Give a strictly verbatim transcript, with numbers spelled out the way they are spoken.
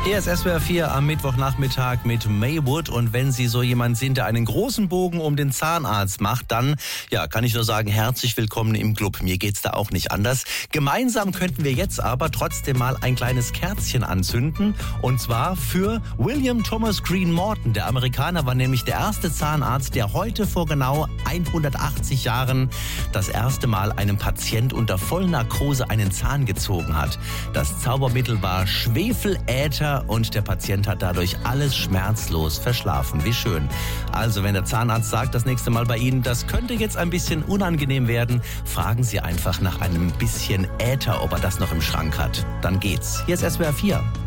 Hier ist S W R vier am Mittwochnachmittag mit Maywood. Und wenn Sie so jemand sind, der einen großen Bogen um den Zahnarzt macht, dann ja, kann ich nur sagen, herzlich willkommen im Club. Mir geht's da auch nicht anders. Gemeinsam könnten wir jetzt aber trotzdem mal ein kleines Kerzchen anzünden. Und zwar für William Thomas Green Morton. Der Amerikaner war nämlich der erste Zahnarzt, der heute vor genau hundertachtzig Jahren das erste Mal einem Patient unter Vollnarkose einen Zahn gezogen hat. Das Zaubermittel war Schwefeläther und der Patient hat dadurch alles schmerzlos verschlafen. Wie schön. Also, wenn der Zahnarzt sagt, das nächste Mal bei Ihnen, das könnte jetzt ein bisschen unangenehm werden, fragen Sie einfach nach einem bisschen Äther, ob er das noch im Schrank hat. Dann geht's. Hier ist S W R vier.